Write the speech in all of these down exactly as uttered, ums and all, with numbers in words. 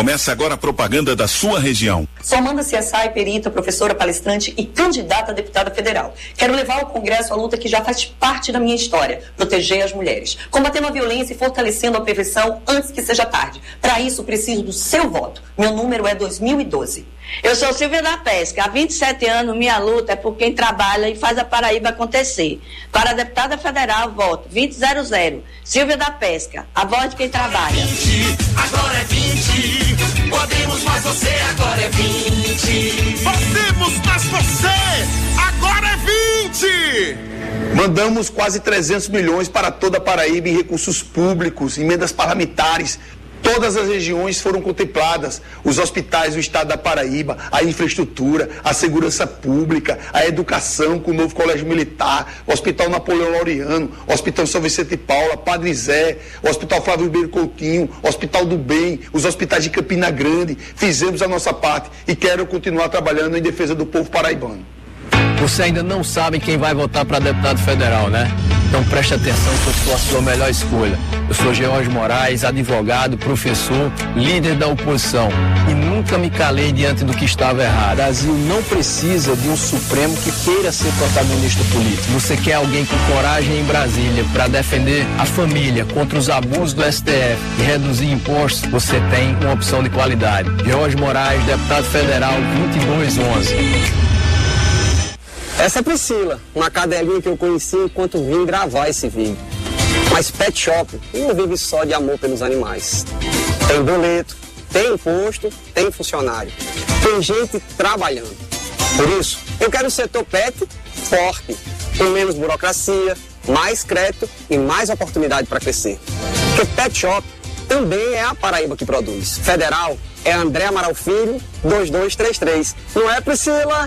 Começa agora a propaganda da sua região. Sou Amanda C S I, perita, professora palestrante e candidata a deputada federal. Quero levar ao Congresso a luta que já faz parte da minha história, proteger as mulheres, combatendo a violência e fortalecendo a prevenção antes que seja tarde. Para isso, preciso do seu voto. Meu número é dois mil e doze. Eu sou Silvia da Pesca. Há vinte e sete anos, minha luta é por quem trabalha e faz a Paraíba acontecer. Para a deputada federal, voto vinte zero zero. Silvia da Pesca, a voz de quem trabalha. vinte, agora é vinte. Podemos mais você, agora é vinte. Podemos mais você, agora é vinte. Mandamos quase trezentos milhões para toda a Paraíba em recursos públicos, emendas parlamentares. Todas as regiões foram contempladas, os hospitais do estado da Paraíba, a infraestrutura, a segurança pública, a educação com o novo colégio militar, o Hospital Napoleão Laureano, o Hospital São Vicente de Paula, Padre Zé, o Hospital Flávio Ribeiro Coutinho, o Hospital do Bem, os hospitais de Campina Grande. Fizemos a nossa parte e quero continuar trabalhando em defesa do povo paraibano. Você ainda não sabe quem vai votar para deputado federal, né? Então preste atenção que eu sou a sua melhor escolha. Eu sou George Moraes, advogado, professor, líder da oposição e nunca me calei diante do que estava errado. O Brasil não precisa de um Supremo que queira ser protagonista político. Você quer alguém com coragem em Brasília para defender a família contra os abusos do S T F e reduzir impostos? Você tem uma opção de qualidade. George Moraes, deputado federal, vinte e dois onze. Essa é a Priscila, uma cadelinha que eu conheci enquanto vim gravar esse vídeo. Mas pet shop não vive só de amor pelos animais. Tem boleto, tem imposto, tem funcionário. Tem gente trabalhando. Por isso, eu quero o setor pet forte, com menos burocracia, mais crédito e mais oportunidade para crescer. Porque pet shop também é a Paraíba que produz. Federal é André Amaral Filho, dois dois três três. Não é, Priscila?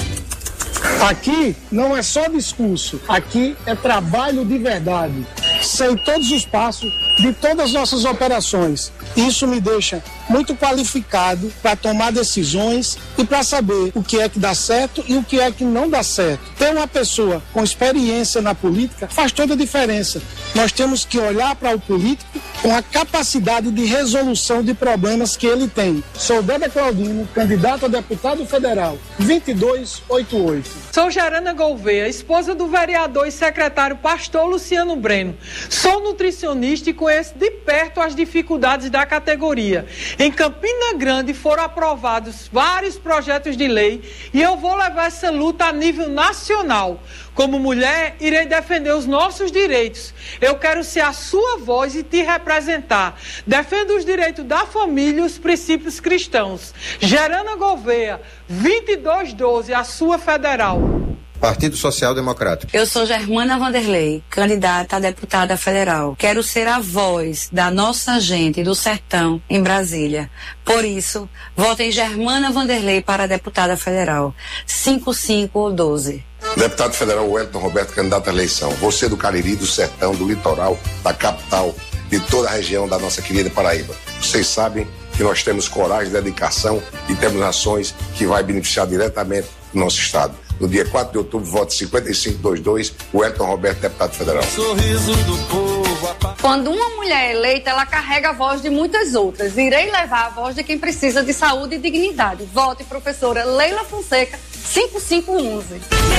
Aqui não é só discurso, aqui é trabalho de verdade. Sei todos os passos de todas as nossas operações. Isso me deixa muito qualificado para tomar decisões e para saber o que é que dá certo e o que é que não dá certo. Ter uma pessoa com experiência na política faz toda a diferença. Nós temos que olhar para o político com a capacidade de resolução de problemas que ele tem. Sou Débora Claudino, candidato a deputado federal, vinte e dois oitenta e oito. Sou Gerana Gouveia, esposa do vereador e secretário pastor Luciano Breno. Sou nutricionista e conheço de perto as dificuldades da categoria. Em Campina Grande foram aprovados vários projetos de lei e eu vou levar essa luta a nível nacional. Como mulher, irei defender os nossos direitos. Eu quero ser a sua voz e te representar. Defendo os direitos da família e os princípios cristãos. Gerana Gouveia, vinte e dois doze, a sua federal. Partido Social Democrático. Eu sou Germana Vanderlei, candidata a deputada federal. Quero ser a voz da nossa gente do sertão em Brasília. Por isso, votem Germana Vanderlei para deputada federal. cinco cinco doze. Deputado federal Wellington Roberto, candidato à eleição. Você do Cariri, do sertão, do litoral, da capital, de toda a região da nossa querida Paraíba. Vocês sabem que nós temos coragem, dedicação e temos ações que vai beneficiar diretamente o nosso estado. No dia quatro de outubro, voto cinquenta e cinco vinte e dois, Wellington Roberto, deputado federal. Sorriso do povo. Quando uma mulher é eleita, ela carrega a voz de muitas outras. Irei levar a voz de quem precisa de saúde e dignidade. Vote professora Leila Fonseca, cinco cinco onze.